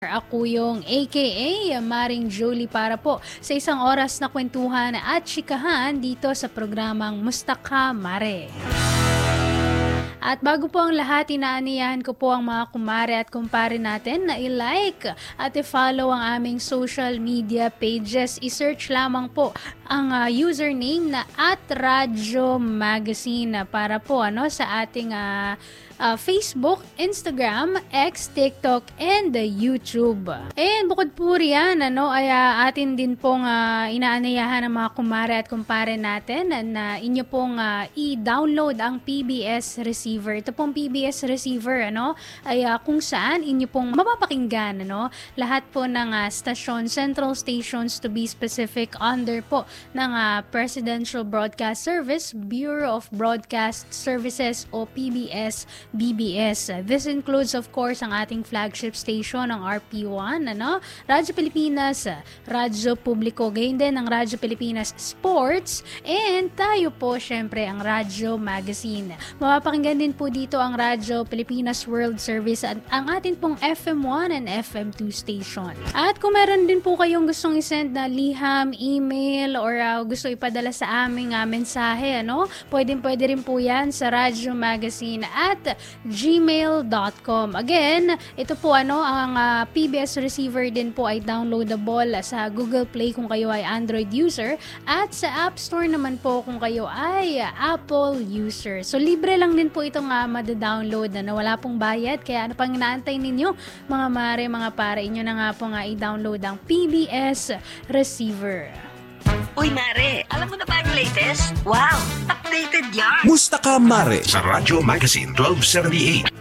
Ako yung aka Maring Julie para po sa isang oras na kwentuhan at chikahan dito sa programang Musta Ka Mare. At bago po ang lahat, inaaniyahan ko po ang mga kumare at kumpare natin na i-like at i-follow ang aming social media pages. I-search lamang po ang username na @Radyo Magazine para po sa ating Facebook, Instagram, X, TikTok, and YouTube. And bukod po riyan, ay atin din pong inaanayahan ng mga kumare at kumpare natin na inyo pong i-download ang PBS receiver. Ito pong PBS receiver, ay kung saan inyo pong mapapakinggan, lahat po ng stasyon, central stations to be specific, under po ng Presidential Broadcast Service, Bureau of Broadcast Services o PBS-BBS. This includes of course ang ating flagship station, ang RP1, Radyo Pilipinas, Radyo Publiko, gayon din ang Radyo Pilipinas Sports, and tayo po syempre ang Radyo Magazine. Mapapakinggan din po dito ang Radyo Pilipinas World Service at ang atin pong FM1 and FM2 station. At kung meron din po kayong gustong isend na liham, email, or gusto ipadala sa aming mensahe, pwede rin po yan sa Radyo Magazine at gmail.com. Again, ito po ang PBS receiver din po ay downloadable sa Google Play kung kayo ay Android user at sa App Store naman po kung kayo ay Apple user. So libre lang din po itong mada-download na wala pong bayad, kaya ano pang inaantay ninyo mga mare, mga pare, inyo na nga po i-download ang PBS receiver. Uy, Mare, alam mo na ba yung latest? Wow, updated yan! Musta Ka Mare sa Radyo Magazine 1278.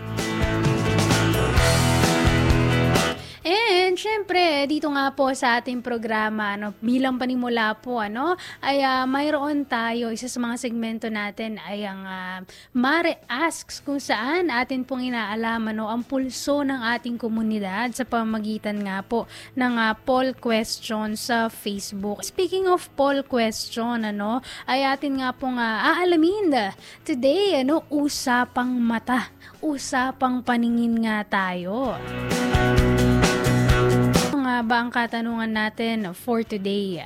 And syempre, dito nga po sa ating programa, bilang panimula po, ay mayroon tayo, isa sa mga segmento natin ay ang Mare Asks, kung saan atin pong inaalaman ang pulso ng ating komunidad sa pamamagitan nga po ng poll question sa Facebook. Speaking of poll question, ay atin nga pong aalamin today, usapang mata, usapang paningin nga tayo. Nga ba ang katanungan natin for today?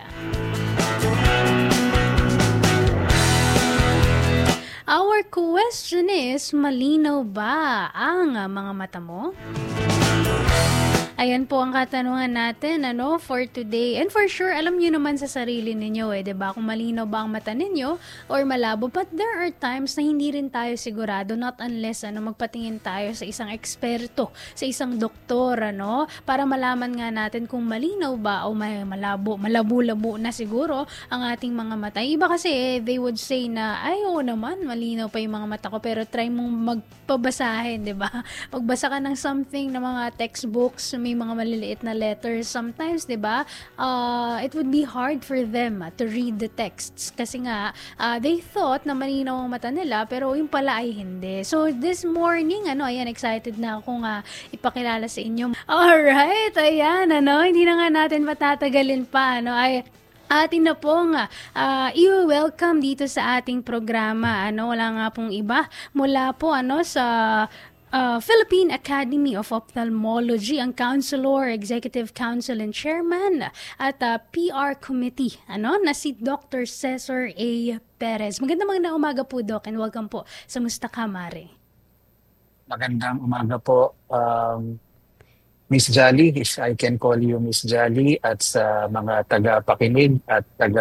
Our question is, malinaw ba ang mga mata mo? Ayan po ang katanungan natin for today. And for sure, alam niyo naman sa sarili ninyo, 'di ba? Kung malinaw ba ang mata ninyo or malabo. But there are times na hindi rin tayo sigurado, not unless magpatingin tayo sa isang eksperto, sa isang doktor, para malaman nga natin kung malinaw ba o may malabo-labo na siguro ang ating mga mata. Iba kasi they would say na, ay oo naman, malinaw pa yung mga mata ko, pero try mong magpabasahin, 'di ba? Magbasa ka ng something na mga textbooks, may mga maliliit na letters sometimes, 'di ba? It would be hard for them to read the texts kasi nga they thought na malinaw ang mata nila, pero yung pala ay hindi. So this morning, ayan, excited na akong ipakilala sa inyo. Alright, ayan, hindi na nga natin matatagalin pa, ay atin na pong i-welcome dito sa ating programa. Wala nga pong iba mula po sa Philippine Academy of Ophthalmology, ang Counselor, Executive Council and Chairman at PR Committee, na si Dr. Cesar A. Perez. Magandang umaga po, Doc, and welcome po sa Musta Ka Mare. Magandang umaga po, Miss Jolly, if I can call you Miss Jolly, at sa mga taga-pakinig at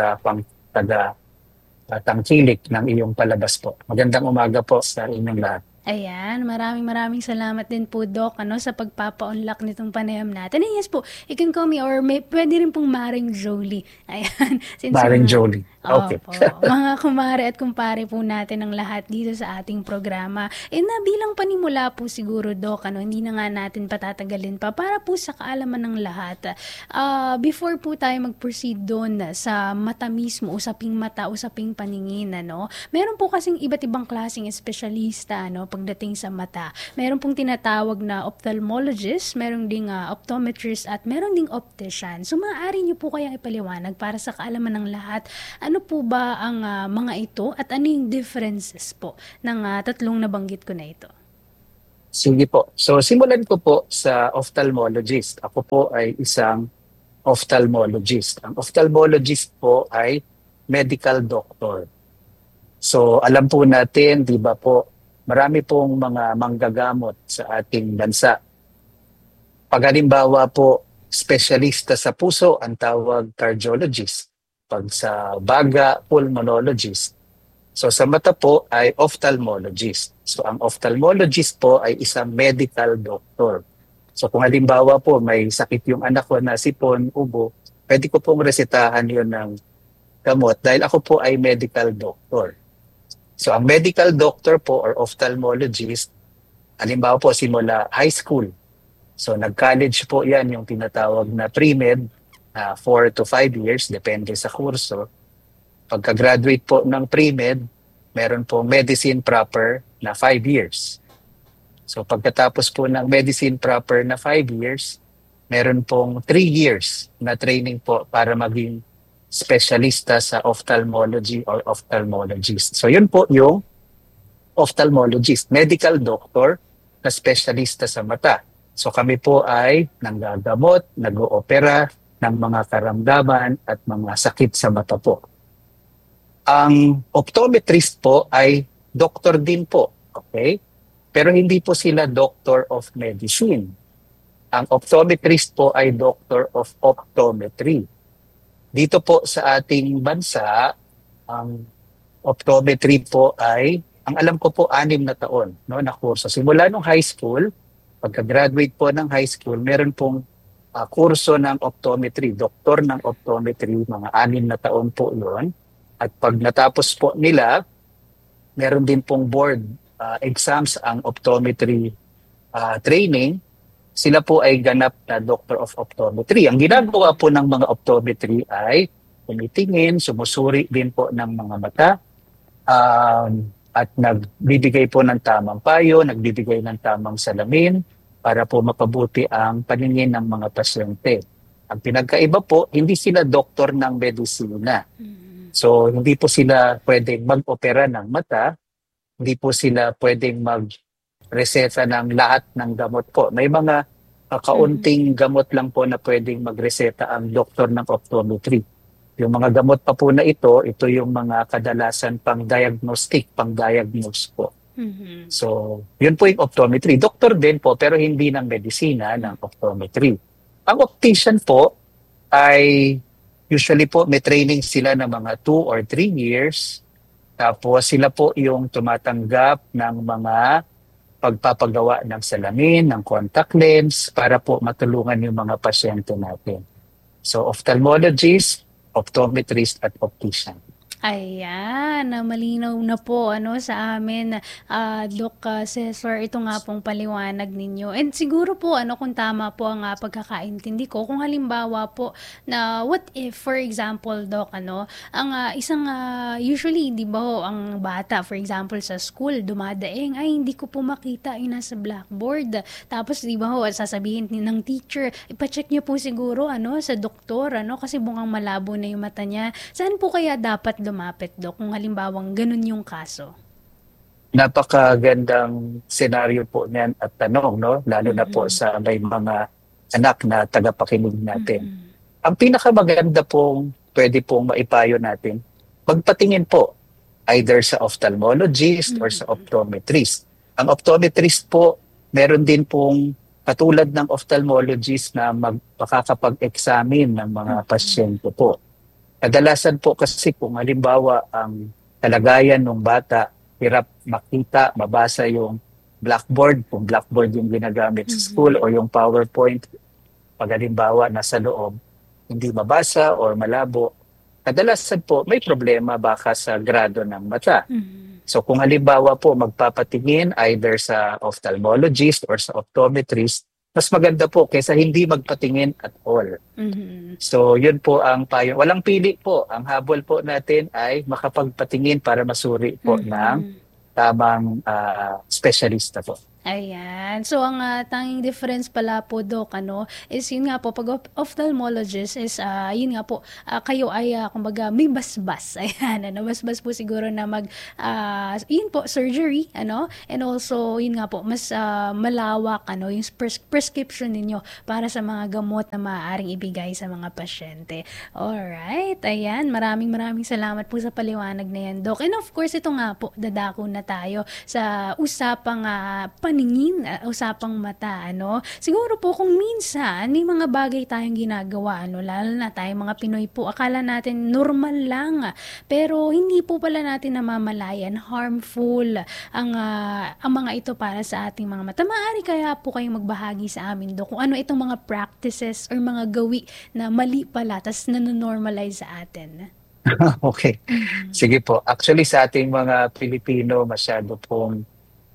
taga-tangkilik ng iyong palabas po. Magandang umaga po sa inyong lahat. Ayan, maraming salamat din po, Doc, sa pagpapa-unlock nitong panayam natin. And yes po, you can call me, or pwede rin pong Maring Jolie. Ayan. Maring Jolie. Okay. Mga kumare at kumpare po natin ang lahat dito sa ating programa. Bilang panimula po siguro, Doc, hindi na nga natin patatagalin pa para po sa kaalaman ng lahat. Before po tayo mag-proceed doon sa mata mismo, usaping mata, usaping paningin, meron po kasing iba't ibang klaseng espesyalista, pagdating sa mata. Meron pong tinatawag na ophthalmologist, meron ding optometrist, at meron ding optician. So maaari niyo po kayang ipaliwanag para sa kaalaman ng lahat, ano po ba ang mga ito at ano yung differences po ng tatlong nabanggit ko na ito? Sige po. So simulan ko po sa ophthalmologist. Ako po ay isang ophthalmologist. Ang ophthalmologist po ay medical doctor. So alam po natin, di ba po, marami pong mga manggagamot sa ating bansa. Pag halimbawa po, specialista sa puso ang tawag cardiologist. Pag sa baga, pulmonologist. So sa mata po ay ophthalmologist. So ang ophthalmologist po ay isang medical doctor. So kung halimbawa po may sakit yung anak ko na sipon, ubo, pwede ko pong resetahan yun ng gamot dahil ako po ay medical doctor. So ang medical doctor po or ophthalmologist, halimbawa po simula high school. So nag-college po yan yung tinatawag na pre-med, 4 to 5 years, depende sa kurso. Pagka-graduate po ng pre-med, meron po medicine proper na 5 years. So pagkatapos po ng medicine proper na 5 years, meron pong 3 years na training po para maging specialista sa ophthalmology or ophthalmologist. So yun po yung ophthalmologist, medical doctor na specialista sa mata. So kami po ay nanggagamot, nag-oopera ng mga karamdaman at mga sakit sa mata po. Ang optometrist po ay doctor din po, okay? Pero hindi po sila doctor of medicine. Ang optometrist po ay doctor of optometry. Dito po sa ating bansa, ang optometry po ay, ang alam ko po, 6 na taon na kurso. Simula nung high school, pagka-graduate po ng high school, meron pong kurso ng optometry, doktor ng optometry, mga 6 na taon po yun. At pag natapos po nila, meron din pong board exams ang optometry training. Sila po ay ganap na doctor of optometry. Ang ginagawa po ng mga optometry ay tumitingin, sumusuri din po ng mga mata, at nagbibigay po ng tamang payo, nagbibigay ng tamang salamin para po mapabuti ang paningin ng mga pasyente. Ang pinagkaiba po, hindi sila doktor ng medisina. So, hindi po sila pwedeng mag-opera ng mata, hindi po sila pwedeng mag-reseta ng lahat ng gamot po. May mga kaunting gamot lang po na pwedeng mag-reseta ang doktor ng optometry. Yung mga gamot pa po na ito yung mga kadalasan pang-diagnostic, pang-diagnose po. So, yun po yung optometry. Doktor din po, pero hindi ng medisina, ng optometry. Ang optician po ay usually po may training sila ng mga 2 or 3 years. Tapos sila po yung tumatanggap ng mga pagpapagawa ng salamin, ng contact lens para po matulungan yung mga pasyente natin. So ophthalmologist, optometrist at optician. Ayan, malinaw na po sa amin, Doc Cesar, ito nga pong paliwanag ninyo. And siguro po kung tama po ang pagkakaintindi ko, kung halimbawa po na what if, for example, Doc, ang isang usually, di ba ho, ang bata, for example, sa school, dumadaing, ay hindi ko po makita, ay nasa blackboard. Tapos, di ba ho, sasabihin ng teacher, ipacheck niyo po siguro sa doktor, kasi bungang malabo na yung mata niya. Saan po kaya dapat lumapit, Dok, kung halimbawang ganun yung kaso? Napakagandang senaryo po niyan at tanong, no? Lalo na po sa may mga anak na tagapakinig natin. Ang pinakamaganda pong pwede pong maipayo natin, magpatingin po either sa ophthalmologist or sa optometrist. Ang optometrist po, meron din pong katulad ng ophthalmologist na makakapag-examine ng mga pasyente po. Kadalasan po kasi kung halimbawa ang kalagayan ng bata, hirap makita, mabasa yung blackboard, kung blackboard yung ginagamit sa school o yung PowerPoint, pag halimbawa nasa loob, hindi mabasa or malabo, kadalasan po may problema baka sa grado ng mata. So kung halimbawa po magpapatingin either sa ophthalmologist or sa optometrist, mas maganda po kaysa hindi magpatingin at all. So yun po ang payo. Walang pili po. Ang habol po natin ay makapagpatingin para masuri po ng tamang specialista po. Ayan. So, ang tanging difference pala po, Doc, is yun nga po, pag ophthalmologist is, yun nga po, kayo ay, kumbaga, may basbas. Ayan, basbas po siguro na yun po, surgery, and also, yun nga po, mas malawak, yung prescription ninyo para sa mga gamot na maaaring ibigay sa mga pasyente. Alright, ayan, maraming salamat po sa paliwanag na yan, Doc. And of course, ito nga po, dadako na tayo sa usapang paningin, usapang mata, Siguro po kung minsan may mga bagay tayong ginagawa, lalo na tayong mga Pinoy po, akala natin normal lang, pero hindi po pala natin namamalayan, harmful ang mga ito para sa ating mga mata. Maaari kaya po kayong magbahagi sa amin, Dok, kung ano itong mga practices or mga gawi na mali pala, tas nanonormalize sa atin. Okay. Sige po. Actually, sa ating mga Pilipino, masyado pong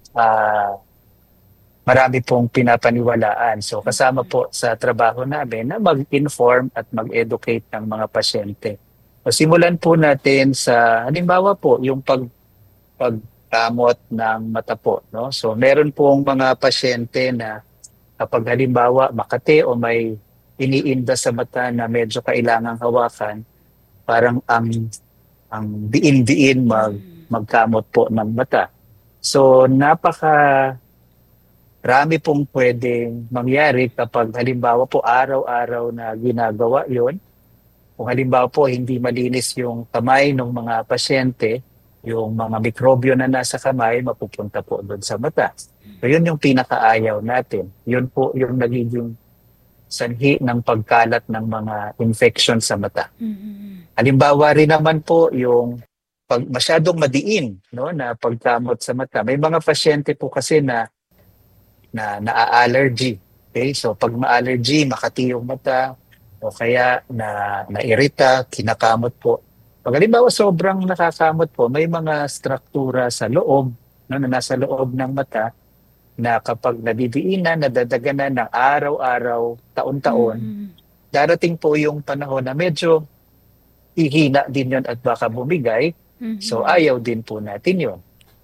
marami pong pinapaniwalaan. So kasama po sa trabaho namin na mag-inform at mag-educate ng mga pasyente. So, simulan po natin sa, halimbawa po, yung pagkamot ng mata po. No? So meron pong mga pasyente na kapag halimbawa makati o may iniinda sa mata na medyo kailangang hawakan, parang ang diin-diin magkamot po ng mata. So rami pong pwedeng mangyari kapag halimbawa po araw-araw na ginagawa yon. Kung halimbawa po hindi malinis yung kamay ng mga pasyente, yung mga mikrobyo na nasa kamay mapupunta po doon sa mata. So yun yung pinakaayaw natin. Yun po yung nagiging sanhi ng pagkalat ng mga infection sa mata. Halimbawa rin naman po yung pag masyadong madiin, na pagkamot sa mata. May mga pasyente po kasi na naa-allergy. Okay? So pag ma-allergy, makati yung mata o kaya na-irita, kinakamot po. Pag halimbawa sobrang nakakamot po, may mga struktura sa loob, na nasa loob ng mata na kapag nadidiinan, nadadaganan ng araw-araw, taon-taon, darating po yung panahon na medyo ihina din yun at baka bumigay. So ayaw din po natin yun.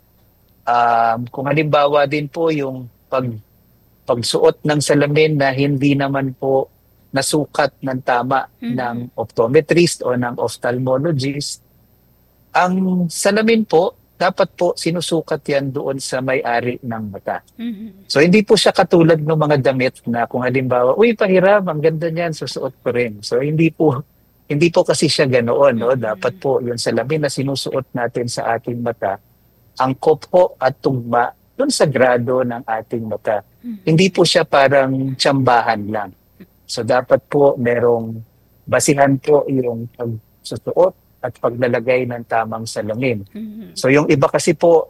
Kung halimbawa din po yung pagsuot ng salamin na hindi naman po nasukat ng tama ng optometrist o ng ophthalmologist, ang salamin po, dapat po sinusukat yan doon sa may-ari ng mata. So hindi po siya katulad ng mga damit na kung halimbawa, uy, pahiram, ang ganda niyan, susuot ko rin. So hindi po kasi siya ganoon. Dapat po yung salamin na sinusuot natin sa ating mata, angkop po at tugma doon sa grado ng ating mata. Hindi po siya parang tsambahan lang. So dapat po merong basihan po yung pagsusuot at paglalagay ng tamang salamin. So yung iba kasi po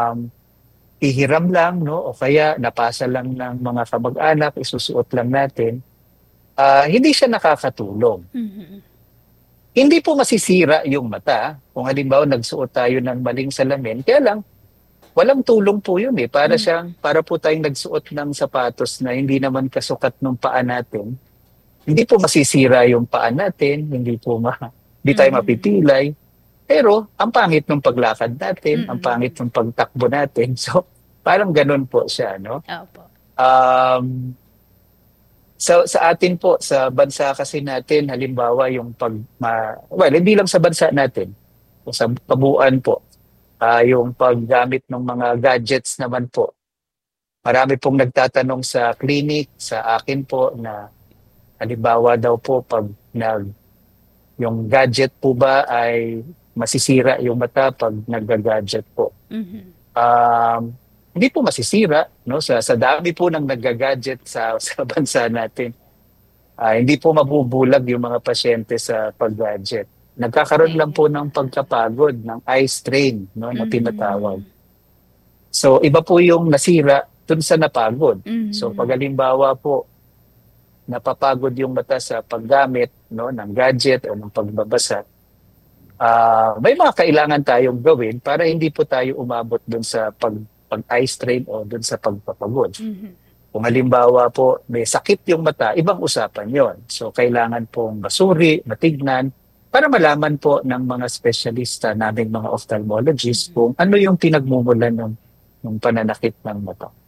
ihiram lang, o kaya napasa lang ng mga kamag-anak, isusuot lang natin, hindi siya nakakatulong. Hindi po masisira yung mata kung halimbawa nagsuot tayo ng maling salamin, kaya lang walang tulong po yun para po tayong nagsuot ng sapatos na hindi naman kasukat ng paa natin. Hindi po masisira yung paa natin, hindi tayo mapipilay. Pero ang pangit ng paglakad natin, ang pangit ng pagtakbo natin. So parang ganun po siya, no? Opo. Sa atin po, sa bansa kasi natin, halimbawa yung hindi lang sa bansa natin, sa pabuuan po, yung paggamit ng mga gadgets naman po. Marami pong nagtatanong sa clinic, sa akin po, na halimbawa daw po pag yung gadget po ba ay masisira yung mata pag nagga-gadget po. Hindi po masisira, sa dami po ng nagga-gadget sa bansa natin. Hindi po mabubulag yung mga pasyente sa pag-gadget. Nagkakaroon lang po ng pagkapagod, ng eye strain, na tinatawag. So iba po yung nasira dun sa napagod. So pag halimbawa po napapagod yung mata sa paggamit ng gadget o ng pagbabasa, may mga kailangan tayong gawin para hindi po tayo umabot dun sa pag-eye strain o dun sa pagpapagod. Kung halimbawa po may sakit yung mata, ibang usapan yon. So kailangan pong masuri, matignan, para malaman po ng mga espesyalista naming mga ophthalmologists kung ano yung pinagmumulan ng pananakit ng mata.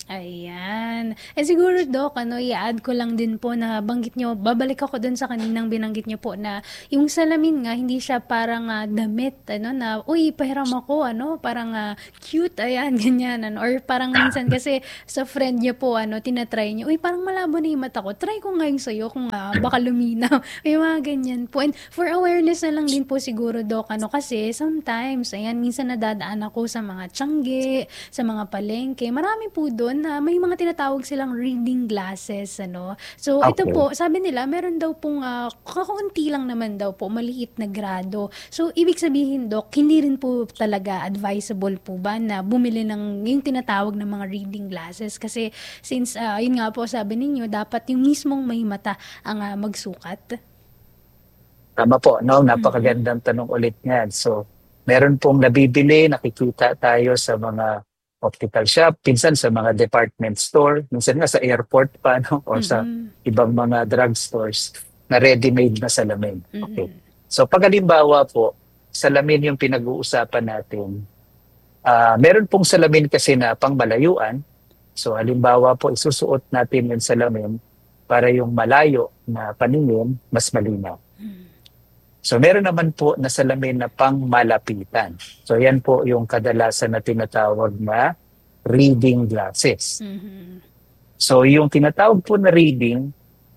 Ayan. Siguro, Doc, i-add ko lang din po na banggit nyo, babalik ako dun sa kaninang binanggit nyo po na yung salamin nga, hindi siya parang damit, na, uy, pahiram ako, parang cute, ayan, ganyan, or parang minsan kasi sa friend niya po, tinatry niya, uy, parang malabo na yung mata ko, try ko nga yung sa'yo kung baka luminaw, yung mga ganyan po. And for awareness na lang din po siguro, Doc, kasi sometimes, ayan, minsan nadadaan ako sa mga tiyangge, sa mga palengke, marami po doon na may mga tinatawag silang reading glasses, So, ito Okay. po, sabi nila, meron daw pong kakaunti lang naman daw po, maliit na grado. So, ibig sabihin, Doc, hindi rin po talaga advisable po ba na bumili ng yung tinatawag ng mga reading glasses? Kasi, since, yun nga po, sabi ninyo, dapat yung mismong may mata ang magsukat. Tama po, no? Mhm. Napakagandang tanong ulit niyan. So, meron pong nabibili, nakikita tayo sa mga optical shop, pinsan sa mga department store, minsan nga sa airport pa, no? Or sa Mhm. ibang mga drugstores na ready-made na salamin. Okay. Mhm. So, pag halimbawa po, salamin yung pinag-uusapan natin, meron pong salamin kasi na pangmalayuan. So, halimbawa po, isusuot natin yung salamin para yung malayo na paningin mas malinaw. So meron naman po na salamin na pangmalapitan. So yan po yung kadalasan na tinatawag na reading glasses. Mhm. So yung tinatawag po na reading,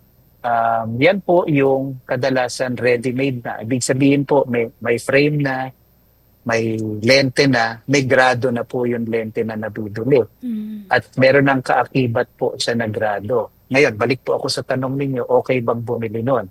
yan po yung kadalasan ready-made na. Ibig sabihin po may frame na, may lente na, may grado na po yung lente na nabibili. Mhm. At meron ng kaakibat po siya na grado. Ngayon, balik po ako sa tanong ninyo, okay bang bumili nun?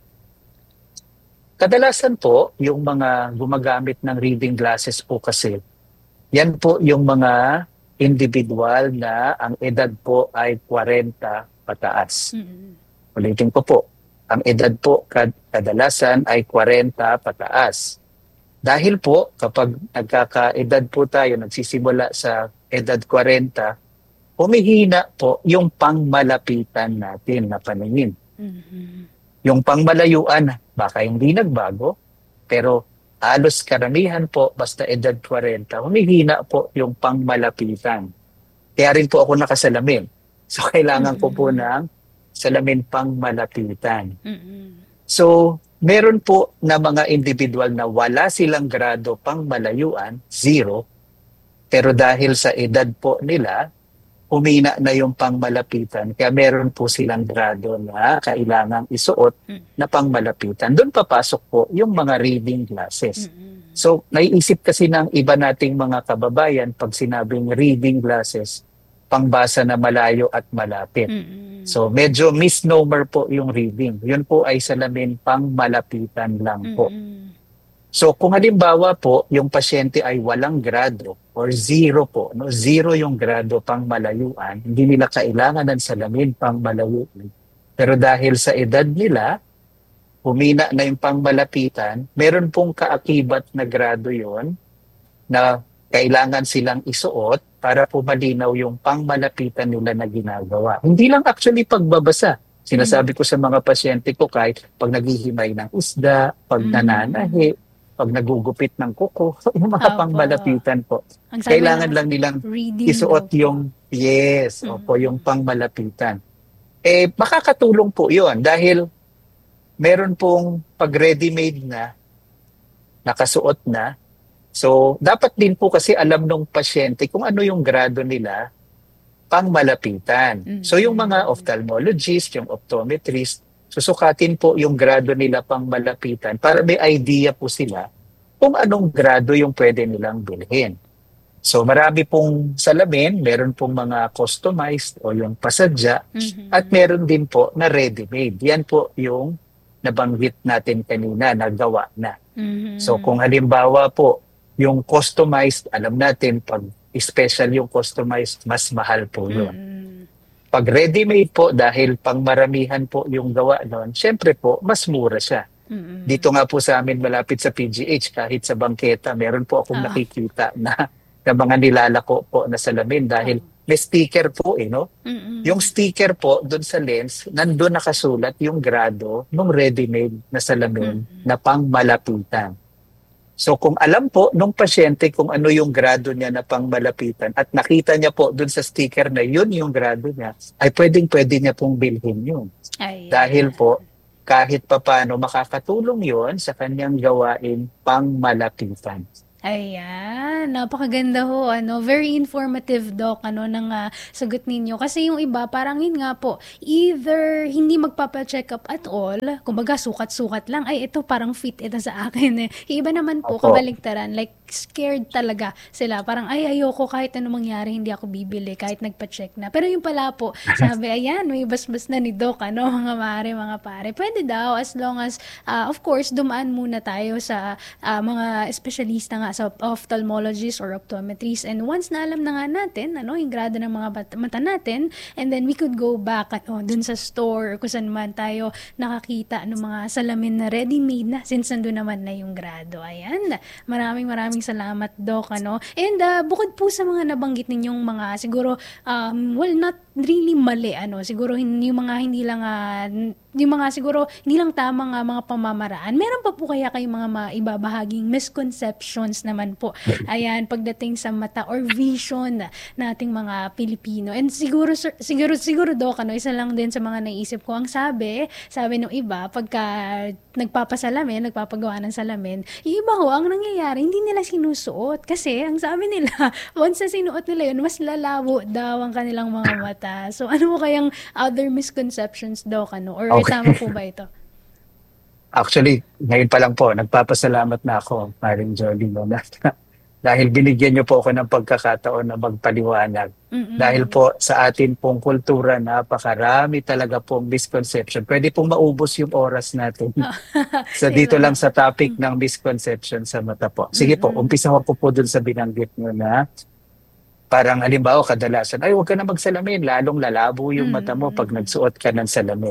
Kadalasan po, yung mga gumagamit ng reading glasses po kasi, yan po yung mga individual na ang edad po ay 40 pataas. Mhm. Ulitin ko po, ang edad po kadalasan ay 40 pataas. Dahil po, kapag nagkakaedad po tayo, nagsisimula sa edad 40, humihina po yung pangmalapitan natin na paningin. Mhm. Yung pangmalayuan, baka hindi nagbago, pero halos karamihan po, basta edad 40, humihina po yung pangmalapitan. Kaya rin po ako nakasalamin. So, kailangan ko po Mhm. ng salamin pangmalapitan. Mhm. So, meron po na mga individual na wala silang grado pangmalayuan, 0, pero dahil sa edad po nila, humina na yung pangmalapitan. Kaya meron po silang grado na kailangang isuot na pangmalapitan. Doon papasok po yung mga reading glasses. Mhm. So, naiisip kasi ng iba nating mga kababayan pag sinabing reading glasses, pangbasa na malayo at malapit. Mhm. So, medyo misnomer po yung reading. Yun po ay salamin pangmalapitan lang po. Mhm. So kung halimbawa po, yung pasyente ay walang grado or 0 po, no? 0 yung grado pang malayuan, hindi nila kailangan ng salamin pang malayuan. Pero dahil sa edad nila, humina na yung pangmalapitan, meron pong kaakibat na grado yon na kailangan silang isuot para po malinaw yung pangmalapitan nila na ginagawa. Hindi lang actually pagbabasa. Sinasabi ko sa mga pasyente ko kahit pag naghihimay ng isda, pag Mhm. nananahi, pag nagugupit ng kuko, yung mga Opo. pangmalapitan po. Ang sabi Kailangan lang, lang nilang reading daw isuot po. yung, yes, opo, yung Mm. pangmalapitan. Makakatulong po yun dahil meron pong pag ready-made na, nakasuot na. So, dapat din po kasi alam nung pasyente kung ano yung grado nila pang malapitan. So, yung mga Mhm. ophthalmologist, yung optometrist, susukatin po yung grado nila pang malapitan para may idea po sila kung anong grado yung pwede nilang bilhin. So, marami pong salamin, meron pong mga customized o yung pasadya, at Mhm. meron din po na ready-made. Yan po yung nabanggit natin kanina, nagawa na. So Mhm. kung halimbawa po, yung customized, alam natin pag special yung customized, mas mahal po yun. Mhm. Pag ready-made po, dahil pangmaramihan po yung gawa nun, syempre po, mas mura siya. Mhm. Dito nga po sa amin malapit sa PGH, kahit sa bangketa, meron po akong Ah. nakikita na mga nilalako po na salamin dahil may sticker po no? Yung Mhm. sticker po doon sa lens, nandun nakasulat yung grado ng ready-made na salamin Mhm. na pangmalapitan. So kung alam po nung pasyente kung ano yung grado niya na pangmalapitan at nakita niya po dun sa sticker na yun yung grado niya, ay pwede niya pong bilhin yun. Ayan. Dahil po, kahit papano makakatulong yon sa kanyang gawain pangmalapitan. Ayan, napakaganda ho, very informative, Doc, ng sagot ninyo. Kasi yung iba, parang yun nga po, either hindi magpapa-check up at all, kumbaga sukat-sukat lang, ay ito parang fit ito sa akin eh. Yung iba naman po, Opo. kabaligtaran, like scared talaga sila. Parang, ay ayoko kahit ano mangyari, hindi ako bibili, kahit nagpa-check na. Pero yung pala po, sabi, ayan, may basbas na ni Doc, mga mare, mga pare. Pwede daw, as long as, of course, dumaan muna tayo sa mga espesyalista nga sa ophthalmologist or optometrist, and once na alam na nga natin yung grado ng mga mata natin, and then we could go back dun sa store or kung saan man tayo nakakita ng mga salamin na ready-made na, since nandun naman na yung grado. Ayan, maraming salamat, Doc, and bukod po sa mga nabanggit ninyong mga siguro well, not really mali, siguro yung mga hindi lang yung mga siguro hindi lang tamang mga pamamaraan. Meron pa po kaya kayong mga maibabahaging misconceptions naman po, ayan, pagdating sa mata or vision nating mga Pilipino? And siguro Doc, isa lang din sa mga naisip ko, ang sabi ng iba, pagka nagpapagawa ng salamin, yung iba ho, ang nangyayari, hindi nila sinusuot. Kasi, ang sabi nila, once na sinuot nila yun, mas lalabo daw ang kanilang mga mata. So, ano mo kayang other misconceptions, Doc, or Okay. tama po ba ito? Actually, ngayon pa lang po, nagpapasalamat na ako, Maring Jolie, dahil binigyan niyo po ako ng pagkakataon na magpaliwanag. Dahil po sa atin pong kultura, napakarami talaga pong misconception. Pwede pong maubos yung oras natin. So dito lang sa topic ng misconception sa mata po. Sige po, umpisa ko po dun sa binanggit niyo na parang halimbawa kadalasan, ay huwag ka na magsalamin, lalong lalabo yung mata mo pag nagsuot ka ng salamin.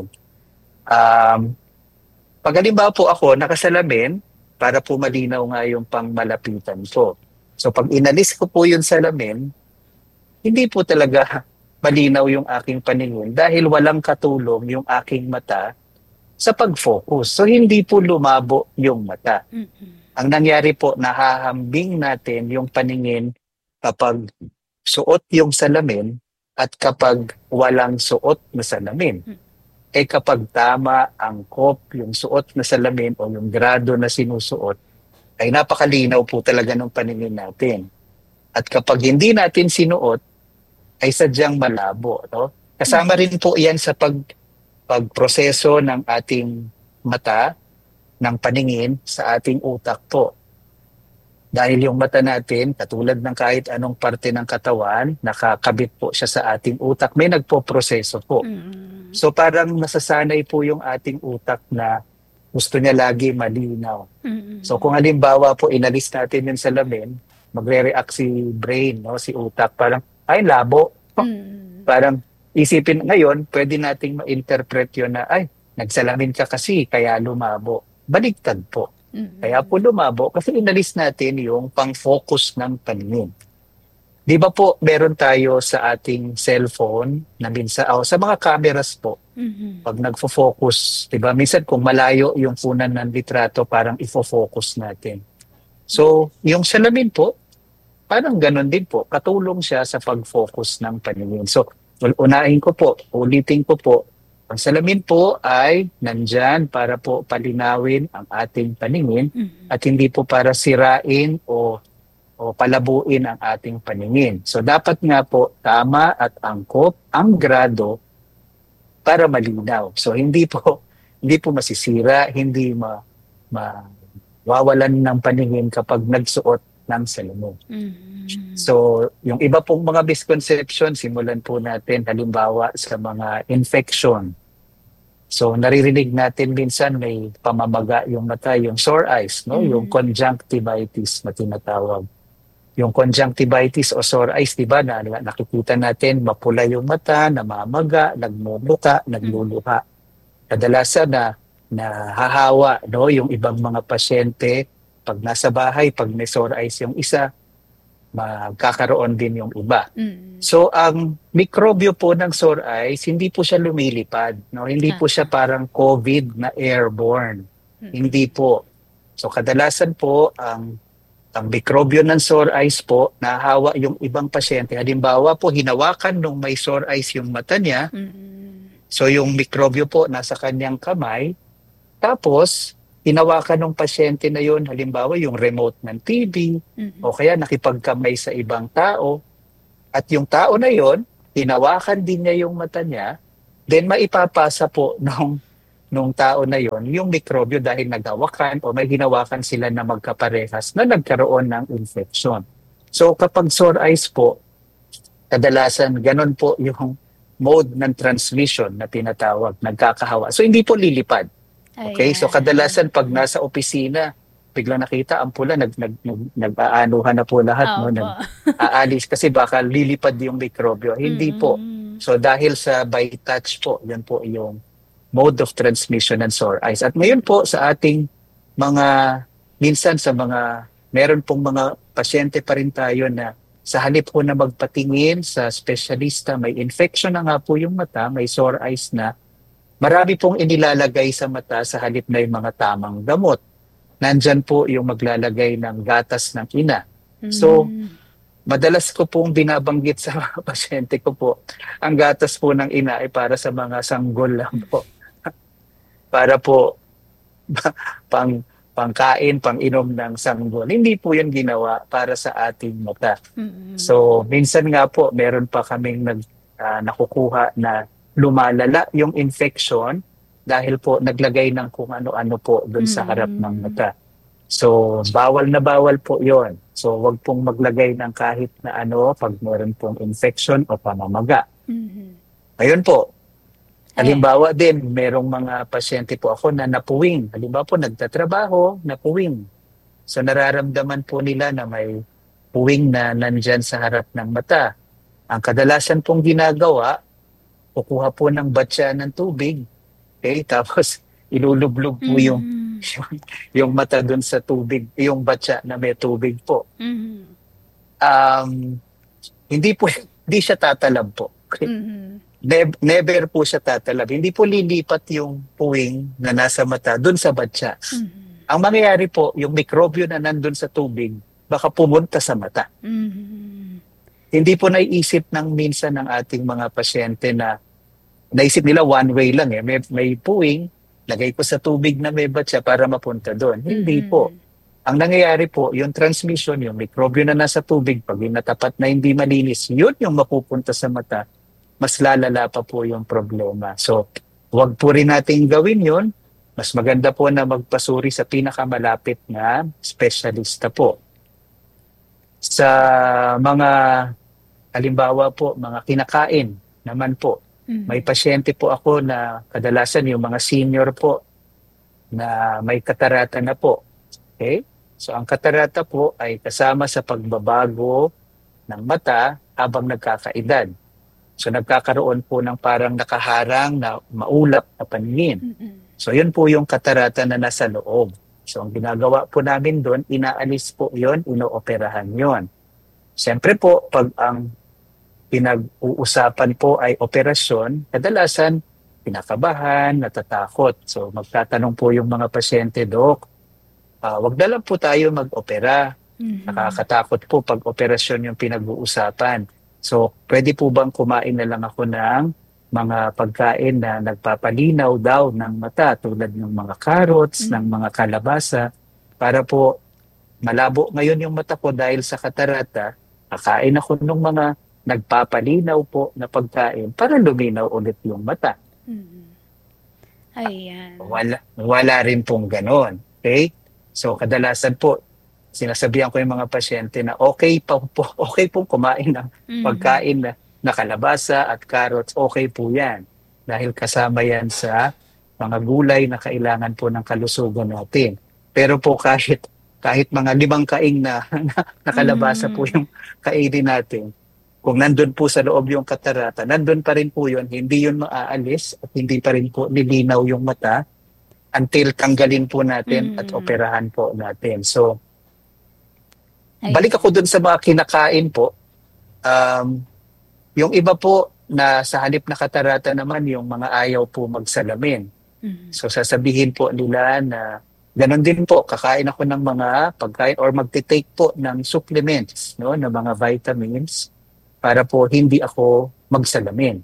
Pag halimbawa po ako nakasalamin, para po malinaw nga yung pangmalapitan ko. So pag inalis ko po yung salamin, hindi po talaga malinaw yung aking paningin dahil walang katulong yung aking mata sa pag-focus. So hindi po lumabo yung mata. Ang nangyari po, nahahambing natin yung paningin kapag suot yung salamin at kapag walang suot na salamin. Kapag tama ang yung suot na salamin o yung grado na sinusuot, ay napakalinaw po talaga ng paningin natin. At kapag hindi natin sinuot, ay sadyang malabo. No? Kasama rin po yan sa pagproseso ng ating mata, ng paningin sa ating utak po. Dahil yung mata natin, katulad ng kahit anong parte ng katawan, nakakabit po siya sa ating utak, may nagpo-proseso po. So parang nasasanay po yung ating utak na gusto niya lagi malinaw. So kung halimbawa po inalis natin yung salamin, magre-react si brain, no, si utak, parang ay labo. Parang isipin ngayon, pwede nating ma-interpret yun na ay nagsalamin ka kasi kaya lumabo. Baligtad po. Kaya po lumabo kasi inalis natin yung pang-focus ng paningin. Di ba po, meron tayo sa ating cellphone na minsan, sa mga cameras po, pag nagfo-focus, di ba, minsan kung malayo yung punan ng litrato, parang ifo-focus natin. So, yung salamin po, parang ganun din po, katulong siya sa pag-focus ng paningin. So, ulitin ko po, ang salamin po ay nandyan para po palinawin ang ating paningin at hindi po para sirain o palabuin ang ating paningin. So dapat nga po tama at angkop ang grado para malinaw. So hindi po masisira, hindi mawawalan ng paningin kapag nagsuot ng salamin. So yung iba pong mga misconception, simulan po natin halimbawa sa mga infection. So naririnig natin minsan may pamamaga yung mata, yung sore eyes, no? Yung conjunctivitis na tinatawag. Yung conjunctivitis o sore eyes, di ba, na nakikita natin mapula yung mata, namamaga, nagmumuka, nagluluha. Kadalasan na hahawa, no, yung ibang mga pasyente pag nasa bahay, pag may sore eyes yung isa, magkakaroon din yung iba. So ang mikrobyo po ng sore eyes, hindi po siya lumilipad, no? Hindi po siya parang COVID na airborne. Hindi po. So kadalasan po ang mikrobyo ng sore eyes po nahawa yung ibang pasyente. Halimbawa po hinawakan nung may sore eyes yung mata niya. So yung mikrobyo po nasa kanyang kamay. Tapos hinawakan ng pasyente na yun, halimbawa yung remote ng TV o kaya nakipagkamay sa ibang tao. At yung tao na yun, hinawakan din niya yung mata niya, then maipapasa po nung tao na yon yung mikrobyo dahil naghawakan o may hinawakan sila na magkaparehas na nagkaroon ng infection. So kapag sore eyes po, kadalasan ganun po yung mode ng transmission na tinatawag, nagkakahawa. So hindi po lilipad. Okay? So kadalasan pag nasa opisina, biglang nakita ang pula, nag-aanuhan na po lahat, no? Nag-aalis kasi baka lilipad yung mikrobyo. Hindi po. So dahil sa by touch po, yan po yung mode of transmission ng sore eyes. At ngayon po sa ating minsan sa meron pong mga pasyente pa rin tayo na sa halip po na magpatingin sa specialista, may infection na nga po yung mata, may sore eyes na, marami pong inilalagay sa mata sa halip na yung mga tamang gamot. Nandyan po yung maglalagay ng gatas ng ina. So, madalas ko pong binabanggit sa mga pasyente ko po, ang gatas po ng ina ay para sa mga sanggol lang po. Para po pangkain, panginom ng sanggol. Hindi po yun ginawa para sa ating mata. So, minsan nga po, meron pa kaming nakukuha na lumalala yung infection dahil po naglagay ng kung ano-ano po dun sa harap ng mata. So, bawal na bawal po yon. So, wag pong maglagay ng kahit na ano pag meron pong infection o pamamaga. Ngayon po, halimbawa din, merong mga pasyente po ako na napuwing. Halimbawa po, nagtatrabaho, napuwing. So, nararamdaman po nila na may puwing na nandyan sa harap ng mata. Ang kadalasan pong ginagawa, kukuha po ng batya ng tubig. Okay? Tapos, ilulublog po yung mata dun sa tubig, yung batya na may tubig po. Hindi siya tatalab po. Okay? Never po siya tatalab. Hindi po lilipat yung puwing na nasa mata dun sa batya. Ang mangyayari po, yung mikrobyo na nandun sa tubig, baka pumunta sa mata. Hindi po naiisip ng minsan ng ating mga pasyente na naisip nila one way lang. May puwing, lagay ko sa tubig na may batya para mapunta doon. Hindi po. Ang nangyayari po, yung transmission, yung mikrobyo na nasa tubig, pag natapat na hindi malinis, yun yung mapupunta sa mata, mas lalala pa po yung problema. So, wag po rin natin gawin yun. Mas maganda po na magpasuri sa pinakamalapit na specialista po. Sa mga, halimbawa po, mga kinakain naman po, may pasyente po ako na kadalasan yung mga senior po na may katarata na po. Okay? So, ang katarata po ay kasama sa pagbabago ng mata habang nagkakaedad. So, nagkakaroon po ng parang nakaharang na maulap na paningin. So, yun po yung katarata na nasa loob. So, ang ginagawa po namin doon, inaalis po yun, inooperahan yun. Siyempre po, pag ang pinag-uusapan po ay operasyon, kadalasan pinakabahan, natatakot. So, magtatanong po yung mga pasyente, Dok, wag na lang po tayo mag-opera. Nakakatakot po pag operasyon yung pinag-uusapan. So, pwede po bang kumain na lang ako ng mga pagkain na nagpapalinaw daw ng mata tulad ng mga carrots, ng mga kalabasa, para po malabo ngayon yung mata ko dahil sa katarata, kakain ako ng mga nagpapalinaw po na pagkain para luminaw ulit yung mata. Ayan. Wala rin pong ganon. Okay? So, kadalasan po, sinasabihan ko yung mga pasyente na okay po kumain ng pagkain na kalabasa at carrots, okay po yan. Dahil kasama yan sa mga gulay na kailangan po ng kalusugan natin. Pero po kahit mga 5 kaing na kalabasa po yung kainin natin, kung nandun po sa loob yung katarata, nandun pa rin po yun, hindi yun maaalis at hindi pa rin po nilinaw yung mata until tanggalin po natin at operahan po natin. So, balik ako dun sa mga kinakain po. Yung iba po na sa halip na katarata naman, yung mga ayaw po magsalamin. So, sasabihin po nila na Ganon din po, kakain ako ng mga pagkain or magte-take po ng supplements, no, ng mga vitamins para po hindi ako magsalamin.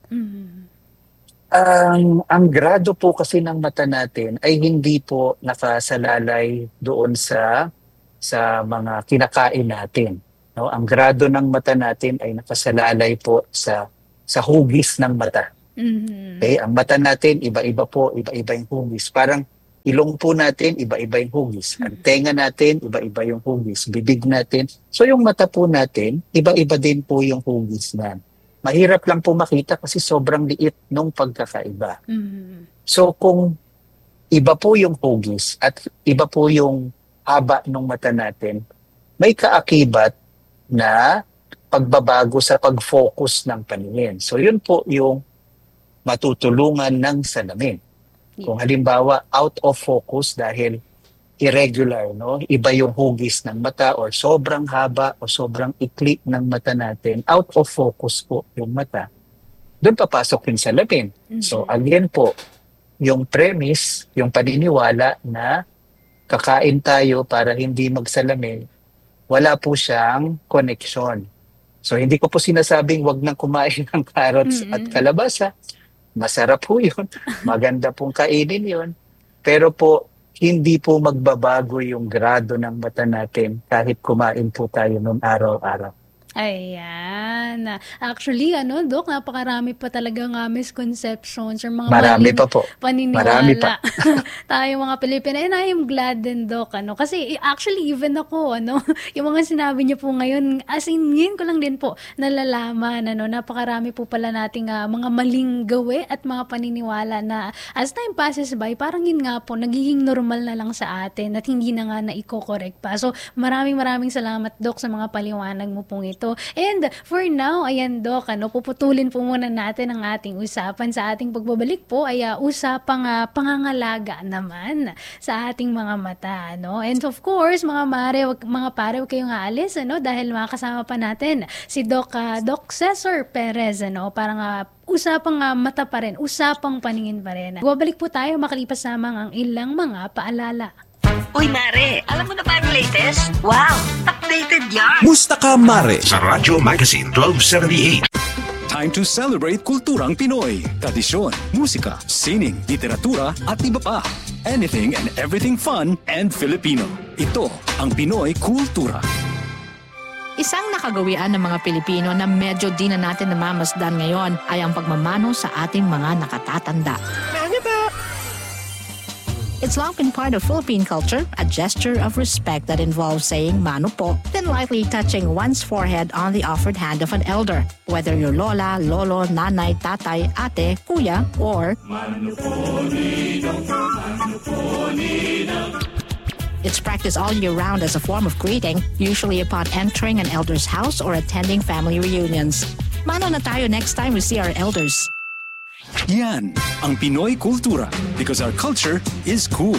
Ang grado po kasi ng mata natin ay hindi po nakasalalay doon sa mga kinakain natin. No? Ang grado ng mata natin ay nakasalalay po sa hugis ng mata. Okay? Ang mata natin, iba-iba po, iba-iba yung hugis. Parang ilong po natin, iba-iba yung hugis. Ang tenga natin, iba-iba yung hugis. Bibig natin. So yung mata po natin, iba-iba din po yung hugis na. Mahirap lang po makita kasi sobrang liit nung pagkakaiba. So kung iba po yung hugis at iba po yung haba ng mata natin, may kaakibat na pagbabago sa pag-focus ng paningin. So yun po yung matutulungan ng salamin. Kung halimbawa out of focus dahil irregular, no? Iba yung hugis ng mata or sobrang haba o sobrang ikli ng mata natin, out of focus po yung mata. Doon papasok yung salamin. So again po, yung premise, yung paniniwala na kakain tayo para hindi magsalamin, wala po siyang connection. So hindi ko po sinasabing wag nang kumain ng carrots at kalabasa. Masarap po yun. Maganda pong kainin yun. Pero po, hindi po magbabago yung grado ng mata natin kahit kumain po tayo noong araw-araw. Ayan. Actually, Doc, napakarami pa talagang misconceptions or mga Marami pa po. paniniwala. Marami pa. Tayo mga Pilipino. And I am glad din, Doc. Kasi actually, even ako, yung mga sinabi niyo po ngayon, as in, ngayon ko lang din po nalalaman, napakarami po pala nating mga maling gawi at mga paniniwala na as time passes by, parang yun nga po, nagiging normal na lang sa atin at hindi na nga na-correct pa. So, maraming salamat, Doc, sa mga paliwanag mo pong ito. And for now, ayan, Doc, puputulin po muna natin ang ating usapan. Sa ating pagbabalik po ay usapang pangangalaga naman sa ating mga mata. And of course, mga pare, huwag kayong aalis dahil makakasama pa natin si Doc Cesar Perez. Parang usapang mata pa rin, usapang paningin pa rin. Babalik po tayo makalipas lamang ang ilang mga paalala. Uy, Mare, alam mo na ba ang latest? Wow, updated yan! Musta ka, Mare? Sa Radyo Magazine 1278. Time to celebrate kulturang Pinoy. Tradisyon, musika, sining, literatura at iba pa. Anything and everything fun and Filipino. Ito ang Pinoy Kultura. Isang nakagawian ng mga Pilipino na medyo di na natin namamasdan ngayon ay ang pagmamano sa ating mga nakatatanda. It's long been part of Philippine culture, a gesture of respect that involves saying mano po, then lightly touching one's forehead on the offered hand of an elder, whether your lola, lolo, nanay, tatay, ate, kuya, or mano po ninong, mano po ninong. It's practiced all year round as a form of greeting, usually upon entering an elder's house or attending family reunions. Mano na tayo next time we see our elders. Yan ang Pinoy Kultura because our culture is cool.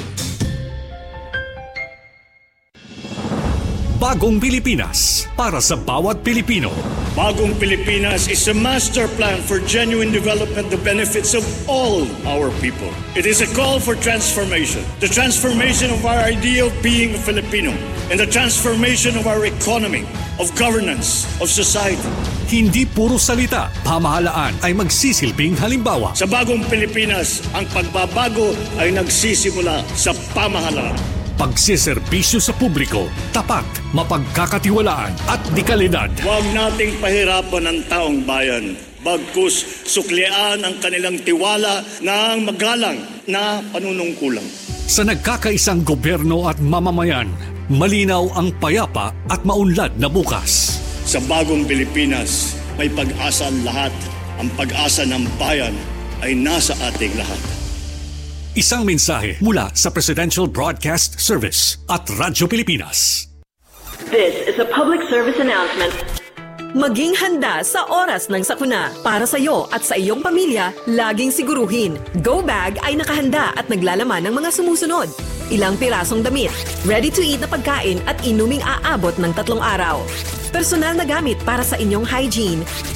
Bagong Pilipinas para sa bawat Pilipino. Bagong Pilipinas is a master plan for genuine development, the benefits of all our people. It is a call for transformation. The transformation of our idea of being a Filipino and the transformation of our economy, of governance, of society. Hindi puro salita, pamahalaan ay magsisilbing halimbawa. Sa Bagong Pilipinas, ang pagbabago ay nagsisimula sa pamahalaan. Pagsiserbisyo sa publiko, tapat, mapagkakatiwalaan at dekalidad. Huwag nating pahirapan ang taong bayan. Bagkus suklian ang kanilang tiwala ng magalang na panunungkulan. Sa nagkakaisang gobyerno at mamamayan, malinaw ang payapa at maunlad na bukas. Sa Bagong Pilipinas, may pag-asa ang lahat. Ang pag-asa ng bayan ay nasa ating lahat. Isang mensahe mula sa Presidential Broadcast Service at Radyo Pilipinas. This is a public service announcement. Maging handa sa oras ng sakuna. Para sa iyo at sa iyong pamilya, laging siguruhin. Go Bag ay nakahanda at naglalaman ng mga sumusunod. Ilang pirasong damit, ready-to-eat na pagkain at inuming aabot ng 3 araw. Personal na gamit para sa inyong hygiene,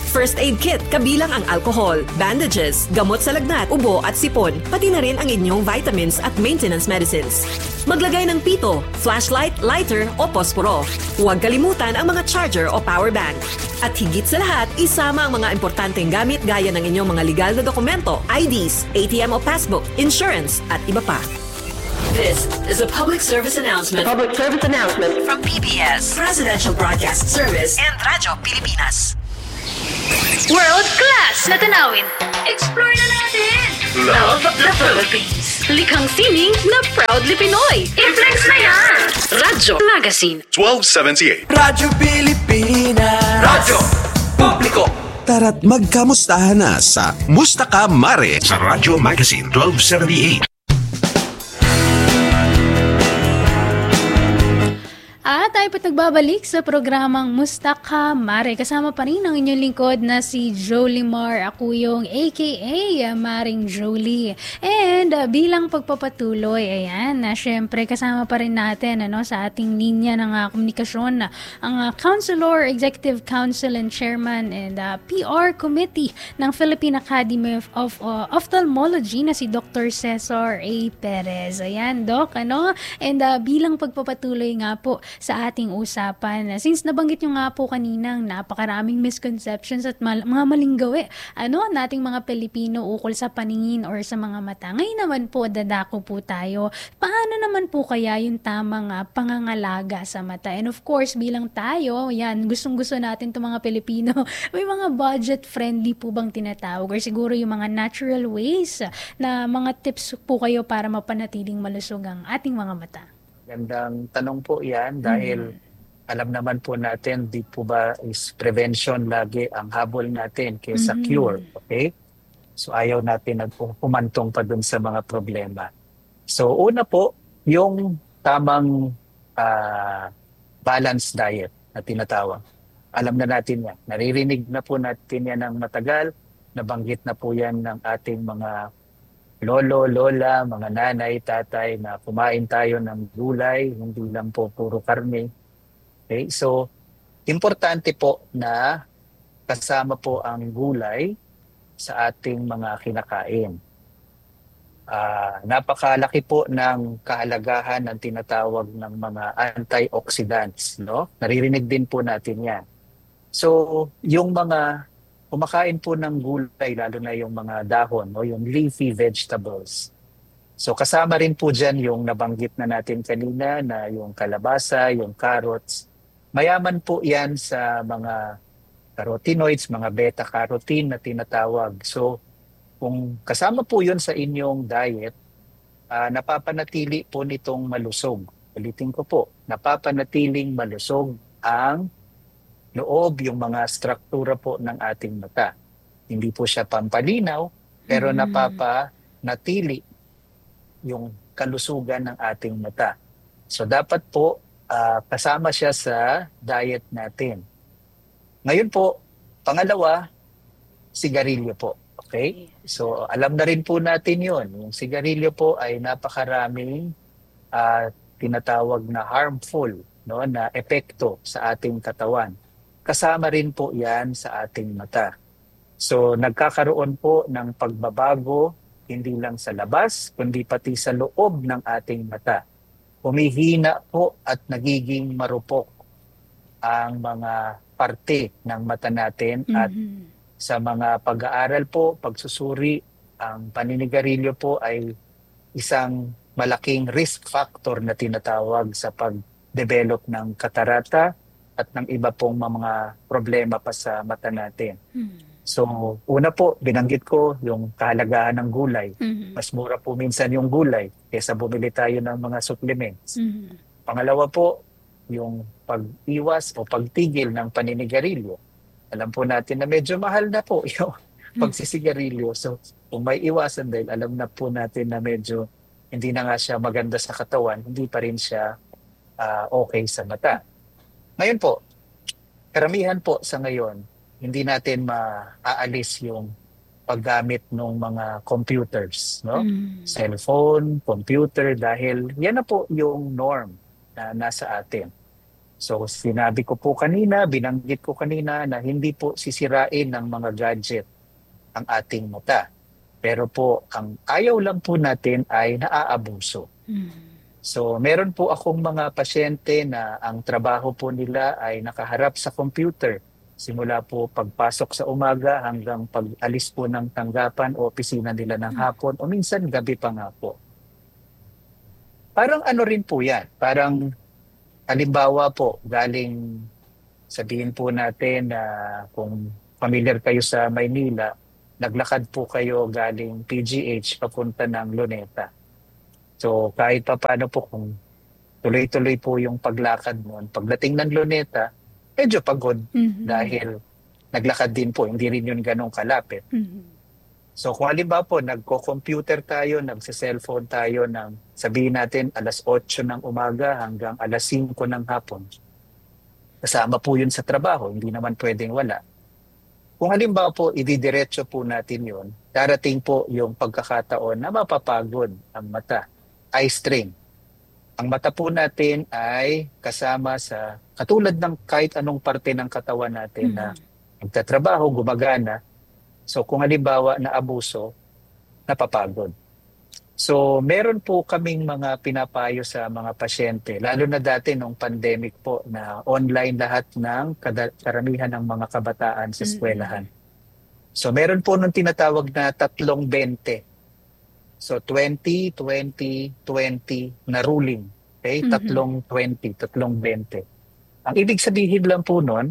First aid kit kabilang ang alcohol, bandages, gamot sa lagnat, ubo at sipon, pati na rin ang inyong vitamins at maintenance medicines. Maglagay ng pito, flashlight, lighter o posporo. Huwag kalimutan ang mga charger o power bank. At higit sa lahat, isama ang mga importanteng gamit gaya ng inyong mga legal na dokumento, IDs, ATM o passbook, insurance at iba pa. This is a public service announcement. Public service announcement from PBS, Presidential Broadcast Service, and Radyo Pilipinas. World class na tanawin. Explore na natin. Love the Philippines. Likhang sining na proudly Pinoy. I-flex na yan. Radyo Magazine. 1278. Radyo Pilipinas. Radyo Publiko. Tara't magkamustahan na sa Musta Ka Mare sa Radyo Magazine 1278. At tayo po't nagbabalik sa programang Musta Ka Mare. Kasama pa rin ang inyong lingkod na si Jolie Mar Acuyong aka Maring Jolie. And bilang pagpapatuloy, ayan, syempre kasama pa rin natin sa ating linya ng komunikasyon ang Counselor, Executive Council and Chairman and PR Committee ng Philippine Academy of Ophthalmology na si Dr. Cesar A. Perez. Ayan, Doc, And bilang pagpapatuloy nga po sa ating usapan. Since nabanggit nyo nga po kaninang napakaraming misconceptions at mga maling gawi nating mga Pilipino ukol sa paningin or sa mga mata. Ngayon naman po, dadako po tayo. Paano naman po kaya yung tamang pangangalaga sa mata? And of course, bilang tayo, yan, gustong-gusto natin itong mga Pilipino, may mga budget-friendly po bang tinatawag? Or siguro yung mga natural ways na mga tips po kayo para mapanatiling malusog ang ating mga mata? Gandang tanong po yan dahil alam naman po natin, di po ba is prevention lagi ang habol natin kaysa cure. Okay? So ayaw natin humantong pa dun sa mga problema. So una po, yung tamang balanced diet na tinatawag. Alam na natin yan. Naririnig na po natin yan ng matagal. Nabanggit na po yan ng ating mga lolo, lola, mga nanay, tatay na kumain tayo ng gulay, hindi lang po puro karne. Okay? So, importante po na kasama po ang gulay sa ating mga kinakain. Napakalaki po ng kahalagahan ng tinatawag ng mga antioxidants. Naririnig din po natin yan. So, yung mga kumakain po ng gulay, lalo na yung mga dahon, yung leafy vegetables. So kasama rin po dyan yung nabanggit na natin kanina na yung kalabasa, yung carrots. Mayaman po yan sa mga carotenoids, mga beta-carotene na tinatawag. So kung kasama po yun sa inyong diet, napapanatili po nitong malusog. Ulitin ko po, napapanatiling malusog ang loob, yung mga struktura po ng ating mata. Hindi po siya pampalinaw, pero napapanatili yung kalusugan ng ating mata. So dapat po kasama siya sa diet natin. Ngayon po, pangalawa, sigarilyo po. Okay? So alam na rin po natin yun. Yung sigarilyo po ay napakaraming tinatawag na harmful na epekto sa ating katawan. Kasama rin po yan sa ating mata. So nagkakaroon po ng pagbabago hindi lang sa labas, kundi pati sa loob ng ating mata. Humihina po at nagiging marupok ang mga parte ng mata natin at sa mga pag-aaral po, pagsusuri, ang paninigarilyo po ay isang malaking risk factor na tinatawag sa pag-develop ng katarata at ng iba pong mga problema pa sa mata natin. So, una po, binanggit ko yung kahalagahan ng gulay. Mas mura po minsan yung gulay kaysa bumili tayo ng mga supplements. Pangalawa po, yung pag-iwas o pagtigil ng paninigarilyo. Alam po natin na medyo mahal na po yung pagsisigarilyo. So, kung may iwasan dahil alam na po natin na medyo hindi na nga siya maganda sa katawan, hindi pa rin siya okay sa mata. Ngayon po, karamihan po sa ngayon, hindi natin maaalis yung paggamit ng mga computers, cellphone, computer, dahil yan na po yung norm na nasa atin. So sinabi ko po kanina, binanggit ko kanina na hindi po sisirain ng mga gadget ang ating mata. Pero po, ang ayaw lang po natin ay naaabuso. So meron po akong mga pasyente na ang trabaho po nila ay nakaharap sa computer. Simula po pagpasok sa umaga hanggang pag-alis po ng tanggapan o opisina nila ng hapon o minsan gabi pa nga po. Parang ano rin po yan, parang halimbawa po, galing, sabihin po natin na kung familiar kayo sa Maynila, naglakad po kayo galing PGH papunta ng Luneta. So kahit pa paano po kung tuloy-tuloy po yung paglakad noon, pagdating ng Luneta, medyo pagod dahil naglakad din po, hindi rin yun ganong kalapit. So kung halimbawa po, nagko-computer tayo, nagsa-cellphone tayo ng sabihin natin alas 8 ng umaga hanggang alas 5 ng hapon. Kasama po yun sa trabaho, hindi naman pwedeng wala. Kung halimbawa po, ididiretso po natin yun, darating po yung pagkakataon na mapapagod ang mata, eye strain. Ang mata po natin ay kasama sa, katulad ng kahit anong parte ng katawan natin na magtatrabaho, gumagana. So kung halimbawa na abuso, napapagod. So meron po kaming mga pinapayo sa mga pasyente, lalo na dati nung pandemic po na online lahat ng karamihan ng mga kabataan sa eskwelahan. So meron po nung tinatawag na 3-20. So 20, 20, 20 na ruling. Okay? 3-20, 3-20. Ang ibig sabihin lang po nun,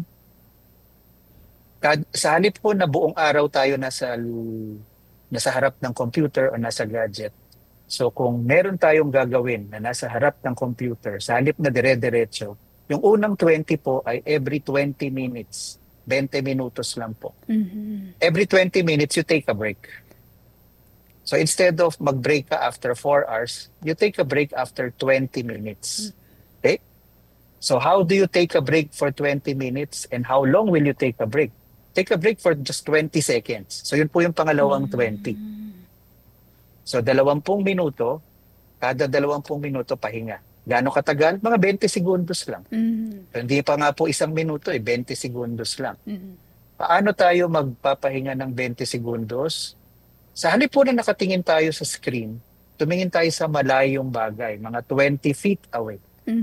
sa halip po na buong araw tayo nasa harap ng computer o nasa gadget. So kung meron tayong gagawin na nasa harap ng computer, sa halip na dire-diretso, yung unang 20 po ay every 20 minutes. 20 minutos lang po. Every 20 minutes, you take a break. So instead of mag-break ka after 4 hours, you take a break after 20 minutes. Okay? So how do you take a break for 20 minutes and how long will you take a break? Take a break for just 20 seconds. So yun po yung pangalawang 20. So 20 minuto, kada 20 minuto pahinga. Gaano katagal? Mga 20 segundos lang. So, hindi pa nga po 1 minuto, 20 segundos lang. Paano tayo magpapahinga ng 20 segundos? Sa halip po na nakatingin tayo sa screen, tumingin tayo sa malayong bagay, mga 20 feet away.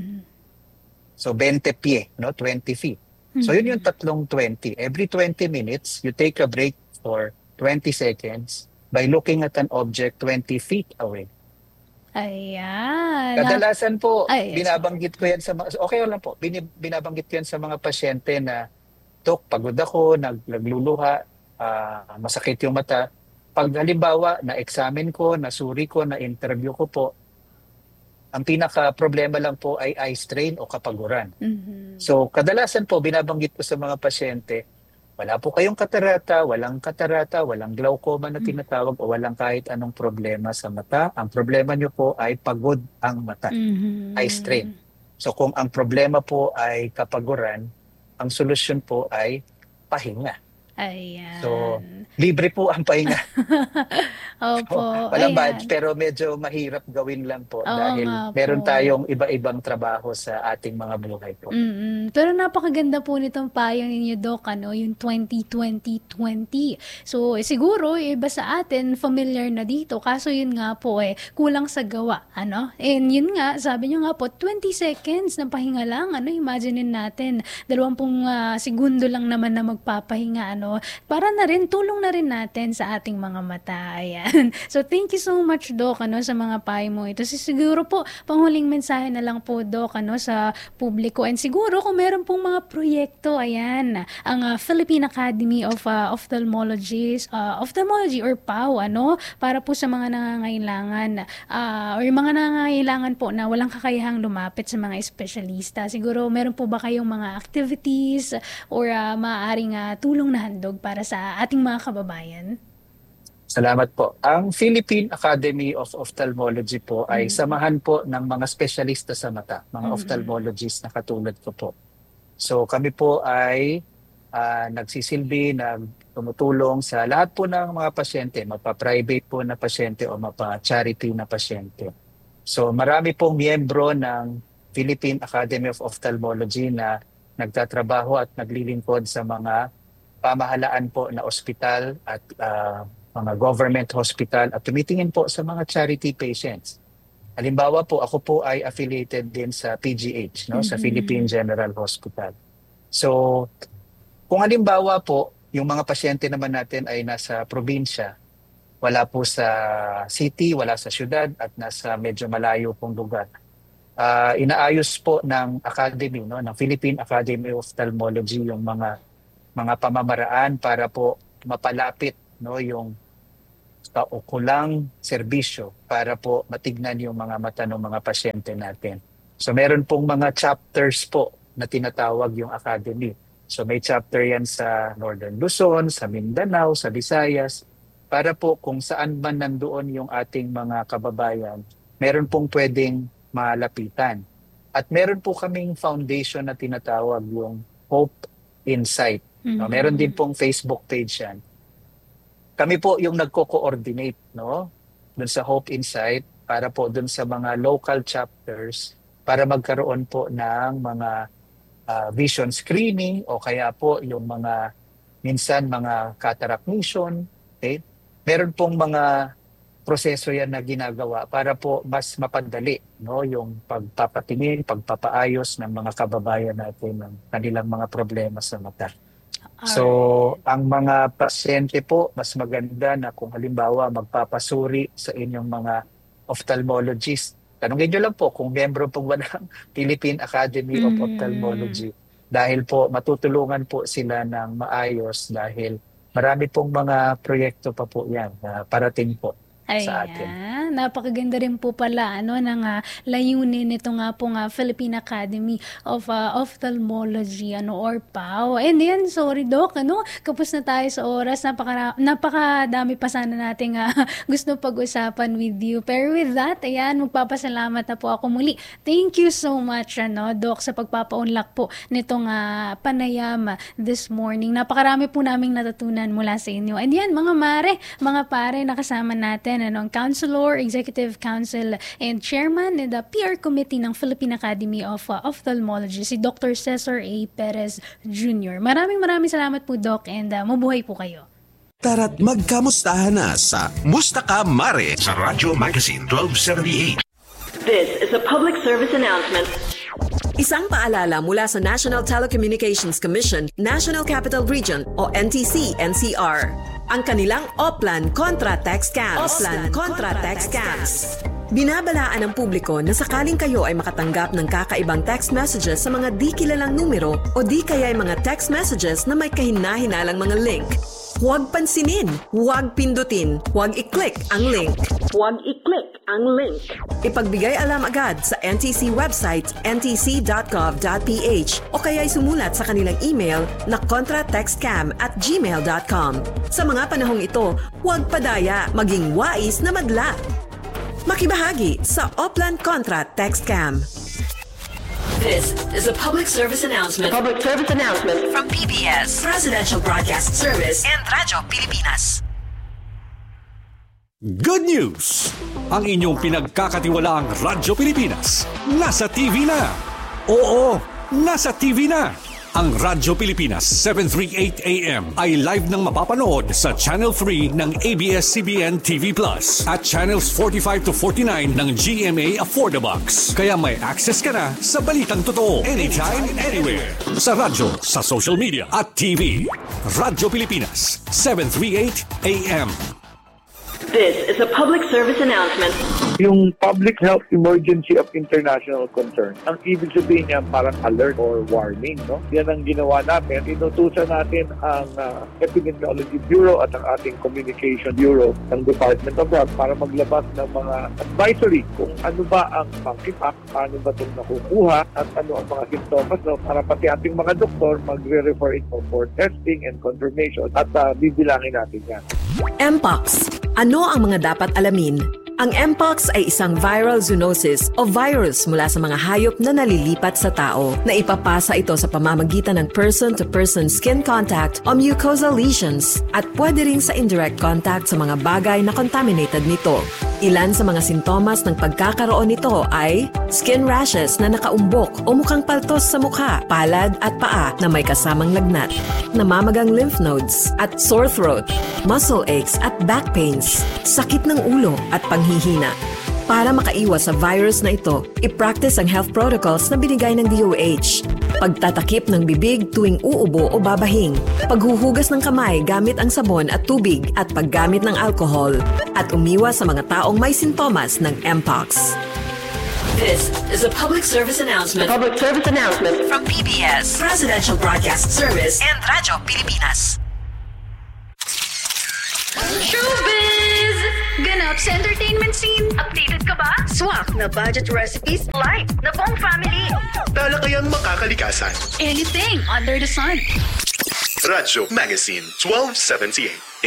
So 20 pie, no? 20 feet. So yun yung 3-20. Every 20 minutes, you take a break for 20 seconds by looking at an object 20 feet away. Ayan. Kadalasan po, binabanggit ko yan sa mga, okay lang po, binabanggit ko yan sa mga pasyente na, Dok, pagod ako, nagluluha, masakit yung mata. Pag halimbawa, na-examine ko, nasuri ko, na-interview ko po, ang pinaka-problema lang po ay eye strain o kapaguran. So, kadalasan po, binabanggit ko sa mga pasyente, wala po kayong katarata, walang glaucoma na tinatawag o walang kahit anong problema sa mata. Ang problema nyo po ay pagod ang mata, eye strain. So, kung ang problema po ay kapaguran, ang solusyon po ay pahinga. Ayan. So, libre po ang pahinga. Opo. Walang badge, pero medyo mahirap gawin lang po dahil meron tayong iba-ibang trabaho sa ating mga buhay po. Pero napakaganda po nitong payo ninyo, Doc, yung 20-20-20. So, siguro, iba sa atin, familiar na dito. Kaso yun nga po, kulang sa gawa. And yun nga, sabi nyo nga po, 20 seconds na pahinga lang. Imaginein natin, 20 segundo lang naman na magpapahinga. Para na rin, tulong na rin natin sa ating mga mata. Ayan. So, thank you so much, Doc, sa mga payo mo ito. Siguro po, panghuling mensahe na lang po, Doc, sa publiko. And siguro, kung meron pong mga proyekto, ayan, ang Philippine Academy of Ophthalmology or PAO, para po sa mga nangangailangan, or mga nangangailangan po na walang kakayahang lumapit sa mga espesyalista. Siguro, meron po ba kayong mga activities or maaaring tulong na handog para sa ating mga kababayan? Salamat po. Ang Philippine Academy of Ophthalmology po ay samahan po ng mga espesyalista sa mata, mga ophthalmologists na katulad ko po. So kami po ay nagsisilbi, tumutulong sa lahat po ng mga pasyente, mapa-private po na pasyente o mapa-charity na pasyente. So marami pong miyembro ng Philippine Academy of Ophthalmology na nagtatrabaho at naglilingkod sa mga pamahalaan po na ospital at mga government hospital at tumitingin po sa mga charity patients. Halimbawa po, ako po ay affiliated din sa PGH, sa Philippine General Hospital. So, kung halimbawa po, yung mga pasyente naman natin ay nasa probinsya, wala po sa city, wala sa syudad, at nasa medyo malayo pong lugar. Inaayos po ng Academy, ng Philippine Academy of Ophthalmology yung mga pamamaraan para po mapalapit yung kaukulang serbisyo para po matignan yung mga mata ng mga pasyente natin. So meron pong mga chapters po na tinatawag yung Academy. So may chapter yan sa Northern Luzon, sa Mindanao, sa Visayas, para po kung saan man nandoon yung ating mga kababayan, meron pong pwedeng malapitan. At meron po kaming foundation na tinatawag yung Hope Insight. Meron din pong Facebook page yan. Kami po yung nagko-coordinate dun sa Hope Insight para po dun sa mga local chapters para magkaroon po ng mga vision screening o kaya po yung minsan mga cataract mission. Okay? Meron pong mga proseso yan na ginagawa para po mas mapadali yung pagpapatingin, pagpapaayos ng mga kababayan natin ng kanilang mga problema sa mata. So, ang mga pasyente po, mas maganda na kung halimbawa magpapasuri sa inyong mga ophthalmologist. Tanungin nyo lang po kung membro po ba ng Philippine Academy of Ophthalmology. Dahil po matutulungan po sila ng maayos dahil marami pong mga proyekto pa po yan na parating po sa atin. Napakaganda rin po pala ng layunin nito nga po Philippine Academy of Ophthalmology or PAO. And yan, sorry Doc, kapos na tayo sa oras. Napakadami pa sana nating gusto pag-usapan with you. Pero with that, magpapasalamat na po ako muli. Thank you so much Doc sa pagpapaunlak po nitong panayam this morning. Napakarami po naming natutunan mula sa inyo. And yan, mga mare, mga pare, nakasama natin ang Counselor, Executive Council, and Chairman ng PR Committee ng Philippine Academy of Ophthalmology, si Dr. Cesar A. Perez Jr. Maraming salamat po, Doc, and mabuhay po kayo. Tara't magkamustahan na sa Mustaka Mare sa Radyo Magazine 1278. This is a public service announcement. Isang paalala mula sa National Telecommunications Commission, National Capital Region o NTC-NCR. Ang kanilang Oplan Contra Text Scams. Binabalaan ng publiko na sakaling kayo ay makatanggap ng kakaibang text messages sa mga di kilalang numero o di kaya ay mga text messages na may kahina-hinalang mga link. Huwag pansinin, huwag pindutin, huwag i-click ang link. Ipagbigay alam agad sa NTC website ntc.gov.ph o kaya'y sumulat sa kanilang email na contratextcam@gmail.com. Sa mga panahong ito, huwag padaya, maging wais na madla. Makibahagi sa Oplan Contra Text Scam. This is a public service announcement. From PBS, Presidential Broadcast Service, and Radyo Pilipinas. Good news! Ang inyong pinagkakatiwalaang Radyo Pilipinas nasa TV na. Oo, nasa TV na. Ang Radyo Pilipinas 738 AM ay live nang mapapanood sa Channel 3 ng ABS-CBN TV Plus at Channels 45 to 49 ng GMA Affordabox. Kaya may access ka na sa balitang totoo anytime, anywhere. Sa radyo, sa social media at TV. Radyo Pilipinas 738 AM. This is a public service announcement. Yung public health emergency of international concern, ang ibig sabihin niya parang alert or warning, no? Yan ang ginawa natin. Inutusan natin ang Epidemiology Bureau at ang ating Communication Bureau ng Department of Health para maglabas ng mga advisory kung ano ba ang monkeypox, paano ba itong nakukuha, at ano ang mga simptomas, no? Para pati ating mga doktor magre-refer ito for testing and confirmation at bibilangin natin yan. Mpox. Ano ang mga dapat alamin? Ang Mpox ay isang viral zoonosis o virus mula sa mga hayop na nalilipat sa tao na ipapasa ito sa pamamagitan ng person-to-person skin contact o mucosal lesions at pwede rin sa indirect contact sa mga bagay na contaminated nito. Ilan sa mga sintomas ng pagkakaroon nito ay skin rashes na nakaumbok o mukhang paltos sa mukha, palad at paa na may kasamang lagnat, namamagang lymph nodes at sore throat, muscle aches at back pains, sakit ng ulo at panghihina. Para makaiwas sa virus na ito, i-practice ang health protocols na binigay ng DOH. Pagtatakip ng bibig tuwing uubo o babahing, paghuhugas ng kamay gamit ang sabon at tubig at paggamit ng alcohol, at umiwas sa mga taong may sintomas ng Mpox. This is a public service announcement. Public service announcement from PBS, Presidential Broadcast Service, and Radyo Pilipinas. Showbiz! Ganap sa entertainment scene. Updated ka ba? Swak na budget recipes. Light na buong family. Tala kayang makakalikasan. Anything under the sun. Radyo Magazine 1278.